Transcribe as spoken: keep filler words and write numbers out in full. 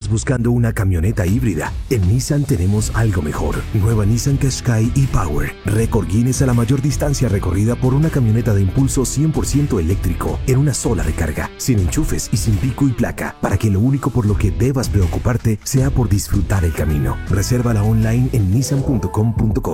buscando una camioneta híbrida? En Nissan tenemos algo mejor. Nueva Nissan Qashqai e-Power. Récord Guinness a la mayor distancia recorrida por una camioneta de impulso cien por ciento eléctrico en una sola recarga, sin enchufes y sin pico y placa, para que lo único por lo que debas preocuparte sea por disfrutar el camino. Resérvala online en nissan punto com punto co.